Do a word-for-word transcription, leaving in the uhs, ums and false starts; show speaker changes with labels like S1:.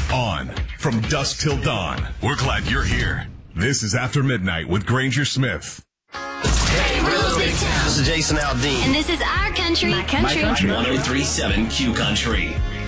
S1: On from dusk till dawn. We're glad you're here. This is After Midnight with Granger Smith.
S2: Hey, real big town. This is Jason Aldean.
S3: And this is Our Country.
S4: My Country.
S2: My Country. one oh three point seven Q Country.